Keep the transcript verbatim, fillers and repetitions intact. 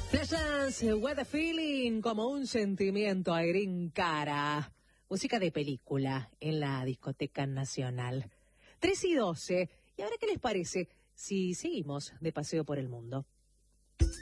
Flashdance, What a Feeling, como un sentimiento a Green Cara. Música de película en la Discoteca Nacional. tres y doce. ¿Y ahora qué les parece si seguimos de paseo por el mundo?